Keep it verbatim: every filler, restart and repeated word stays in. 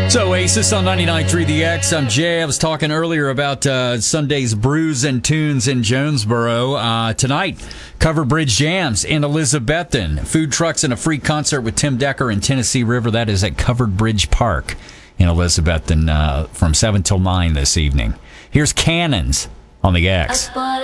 It's Oasis on ninety-nine point three The X. I'm Jay. I was talking earlier about uh, Sunday's Brews and Tunes in Jonesboro. Uh, tonight, Covered Bridge Jams in Elizabethton. Food trucks and a free concert with Tim Decker and Tennessee River. That is at Covered Bridge Park in Elizabethton uh, from seven till nine this evening. Here's Cannons on the X.